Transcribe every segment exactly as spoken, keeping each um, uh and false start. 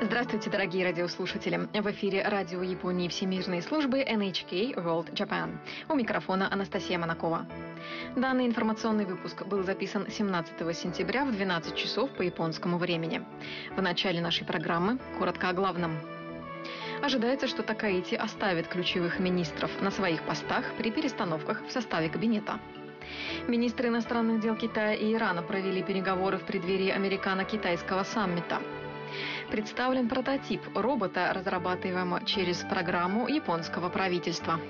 Здравствуйте, дорогие радиослушатели! В эфире радио Японии Всемирной службы эн эйч кей World Japan. У микрофона Анастасия Монакова. Данный информационный выпуск был записан семнадцатого сентября в двенадцать часов по японскому времени. В начале нашей программы коротко о главном. Ожидается, что Такаити оставит ключевых министров на своих постах при перестановках в составе кабинета. Министры иностранных дел Китая и Ирана провели переговоры в преддверии американо-китайского саммита. Представлен прототип робота, разрабатываемого через программу японского правительства.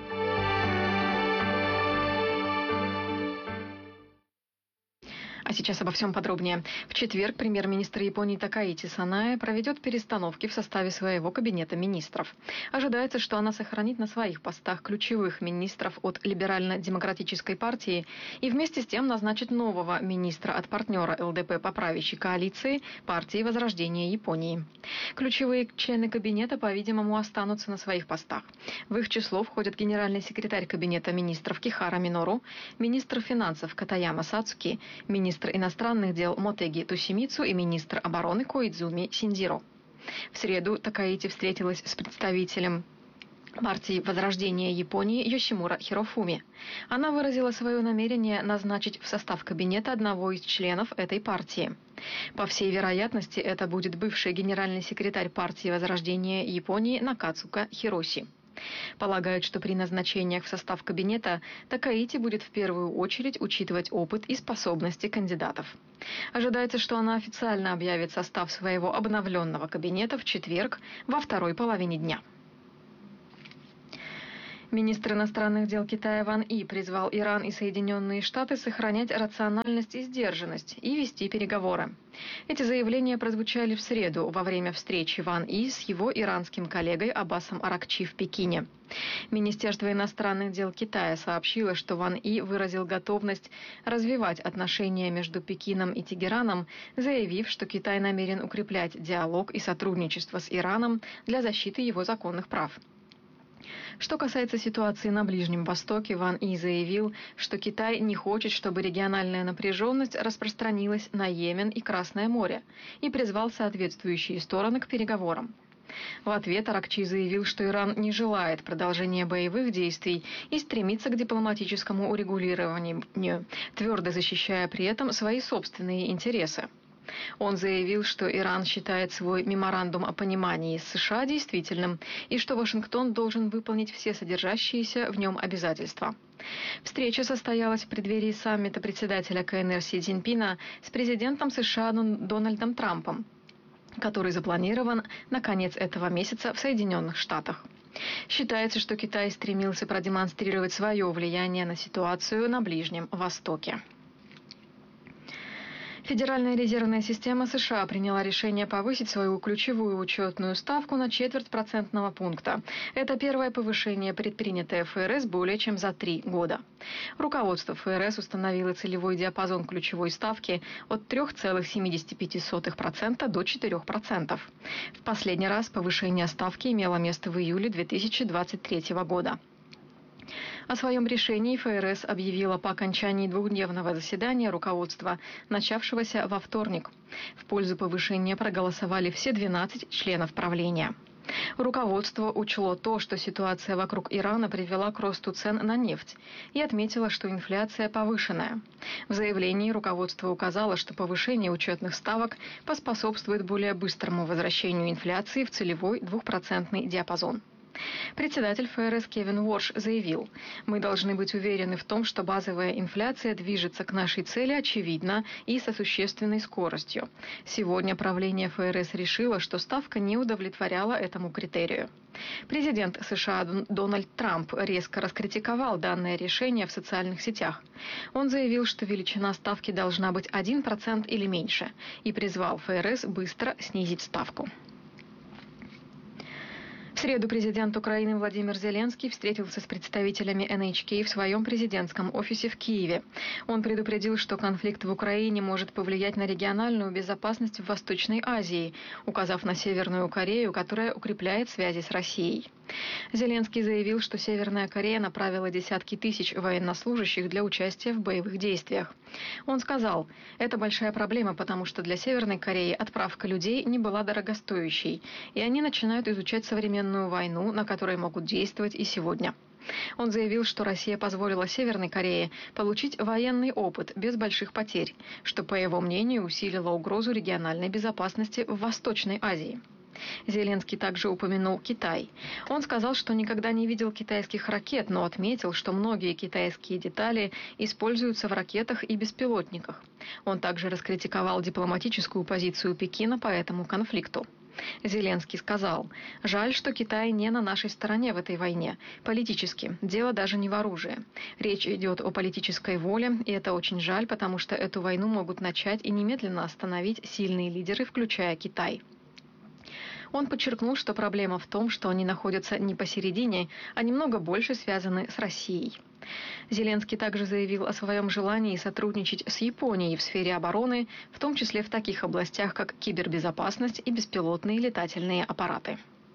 А сейчас обо всем подробнее. В четверг премьер-министр Японии Такаити Санае проведет перестановки в составе своего кабинета министров. Ожидается, что она сохранит на своих постах ключевых министров от либерально-демократической партии и вместе с тем назначит нового министра от партнера эл дэ пэ по правящей коалиции партии Возрождения Японии. Ключевые члены кабинета, по-видимому, останутся на своих постах. В их число входят генеральный секретарь кабинета министров Кихара Минору, министр финансов Катаяма Сацуки, министр иностранных дел Мотеги Тосимицу и министр обороны Коидзуми Синдзиро. В среду Такаити встретилась с представителем партии Возрождения Японии Йосимура Хирофуми. Она выразила свое намерение назначить в состав кабинета одного из членов этой партии. По всей вероятности, это будет бывший генеральный секретарь партии Возрождения Японии Накацука Хироси. Полагают, что при назначениях в состав кабинета Такаити будет в первую очередь учитывать опыт и способности кандидатов. Ожидается, что она официально объявит состав своего обновленного кабинета в четверг во второй половине дня. Министр иностранных дел Китая Ван И призвал Иран и Соединенные Штаты сохранять рациональность и сдержанность и вести переговоры. Эти заявления прозвучали в среду во время встречи Ван И с его иранским коллегой Аббасом Аракчи в Пекине. Министерство иностранных дел Китая сообщило, что Ван И выразил готовность развивать отношения между Пекином и Тегераном, заявив, что Китай намерен укреплять диалог и сотрудничество с Ираном для защиты его законных прав. Что касается ситуации на Ближнем Востоке, Ван И заявил, что Китай не хочет, чтобы региональная напряженность распространилась на Йемен и Красное море, и призвал соответствующие стороны к переговорам. В ответ Аракчи заявил, что Иран не желает продолжения боевых действий и стремится к дипломатическому урегулированию, твердо защищая при этом свои собственные интересы. Он заявил, что Иран считает свой меморандум о понимании с США действительным и что Вашингтон должен выполнить все содержащиеся в нем обязательства. Встреча состоялась в преддверии саммита председателя ка эн эр Си Цзиньпина с президентом США Дональдом Трампом, который запланирован на конец этого месяца в Соединенных Штатах. Считается, что Китай стремился продемонстрировать свое влияние на ситуацию на Ближнем Востоке. Федеральная резервная система США приняла решение повысить свою ключевую учетную ставку на четверть процентного пункта. Это первое повышение, предпринятое эф эр эс более чем за три года. Руководство эф эр эс установило целевой диапазон ключевой ставки от три целых семьдесят пять сотых процента до четыре процента. В последний раз повышение ставки имело место в июле две тысячи двадцать третьего года. О своем решении эф эр эс объявила по окончании двухдневного заседания руководства, начавшегося во вторник. В пользу повышения проголосовали все двенадцать членов правления. Руководство учло то, что ситуация вокруг Ирана привела к росту цен на нефть, и отметило, что инфляция повышенная. В заявлении руководство указало, что повышение учетных ставок поспособствует более быстрому возвращению инфляции в целевой двухпроцентный диапазон. Председатель эф эр эс Кевин Уорш заявил: «Мы должны быть уверены в том, что базовая инфляция движется к нашей цели очевидно и со существенной скоростью. Сегодня правление эф эр эс решило, что ставка не удовлетворяла этому критерию». Президент США Дональд Трамп резко раскритиковал данное решение в социальных сетях. Он заявил, что величина ставки должна быть один процент или меньше, и призвал эф эр эс быстро снизить ставку. В среду президент Украины Владимир Зеленский встретился с представителями эн эйч кей в своем президентском офисе в Киеве. Он предупредил, что конфликт в Украине может повлиять на региональную безопасность в Восточной Азии, указав на Северную Корею, которая укрепляет связи с Россией. Зеленский заявил, что Северная Корея направила десятки тысяч военнослужащих для участия в боевых действиях. Он сказал, это большая проблема, потому что для Северной Кореи отправка людей не была дорогостоящей, и они начинают изучать современную войну, на которой могут действовать и сегодня. Он заявил, что Россия позволила Северной Корее получить военный опыт без больших потерь, что, по его мнению, усилило угрозу региональной безопасности в Восточной Азии. Зеленский также упомянул Китай. Он сказал, что никогда не видел китайских ракет, но отметил, что многие китайские детали используются в ракетах и беспилотниках. Он также раскритиковал дипломатическую позицию Пекина по этому конфликту. Зеленский сказал, жаль, что Китай не на нашей стороне в этой войне. Политически. Дело даже не в оружии. Речь идет о политической воле, и это очень жаль, потому что эту войну могут начать и немедленно остановить сильные лидеры, включая Китай. Он подчеркнул, что проблема в том, что они находятся не посередине, а немного больше связаны с Россией. Зеленский также заявил о своем желании сотрудничать с Японией в сфере обороны, в том числе в таких областях, как кибербезопасность и беспилотные летательные аппараты.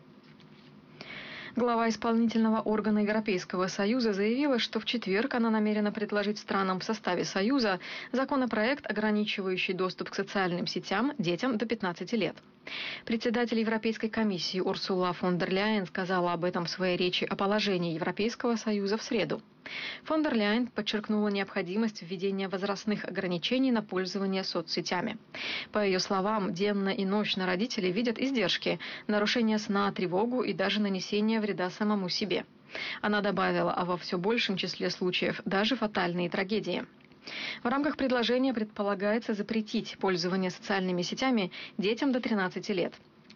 Глава исполнительного органа Европейского Союза заявила, что в четверг она намерена предложить странам в составе Союза законопроект, ограничивающий доступ к социальным сетям детям до пятнадцати лет. Председатель Европейской комиссии Урсула фон дер Ляйен сказала об этом в своей речи о положении Европейского Союза в среду. Фон дер Ляйен подчеркнула необходимость введения возрастных ограничений на пользование соцсетями. По ее словам, денно и ночно родители видят издержки, нарушение сна, тревогу и даже нанесение вреда самому себе. Она добавила, а во все большем числе случаев даже фатальные трагедии. В рамках предложения предполагается запретить пользование социальными сетями детям до тринадцати лет.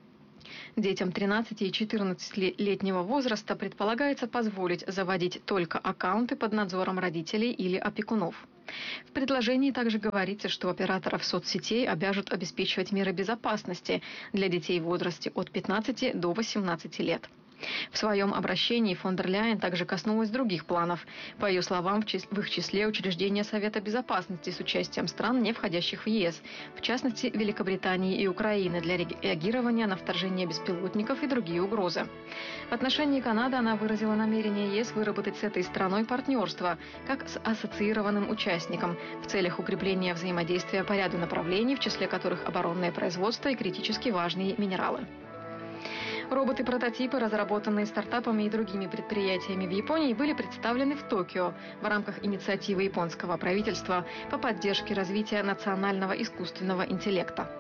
Детям тринадцати и четырнадцатилетнего возраста предполагается позволить заводить только аккаунты под надзором родителей или опекунов. В предложении также говорится, что операторов соцсетей обяжут обеспечивать меры безопасности для детей в возрасте от пятнадцати до восемнадцати лет. В своем обращении фон дер Ляйен также коснулась других планов. По ее словам, в их числе учреждение Совета Безопасности с участием стран, не входящих в е эс, в частности Великобритании и Украины, для реагирования на вторжение беспилотников и другие угрозы. В отношении Канады она выразила намерение е эс выработать с этой страной партнерство, как с ассоциированным участником, в целях укрепления взаимодействия по ряду направлений, в числе которых оборонное производство и критически важные минералы. Роботы-прототипы, разработанные стартапами и другими предприятиями в Японии, были представлены в Токио в рамках инициативы японского правительства по поддержке развития национального искусственного интеллекта.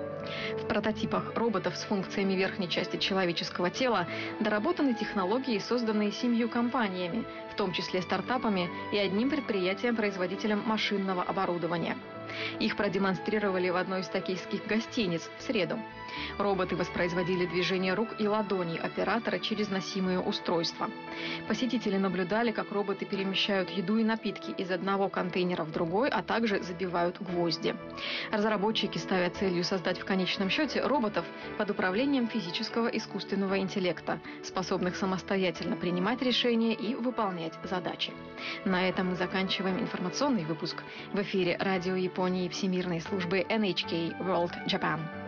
В прототипах роботов с функциями верхней части человеческого тела доработаны технологии, созданные семью компаниями, в том числе стартапами и одним предприятием-производителем машинного оборудования. Их продемонстрировали в одной из токийских гостиниц в среду. Роботы воспроизводили движение рук и ладоней оператора через носимые устройства. Посетители наблюдали, как роботы перемещают еду и напитки из одного контейнера в другой, а также забивают гвозди. Разработчики ставят целью создать в конечном счете роботов под управлением физического искусственного интеллекта, способных самостоятельно принимать решения и выполнять задачи. На этом мы заканчиваем информационный выпуск. В эфире радио Японии Всемирной службы эн эйч кей World Japan.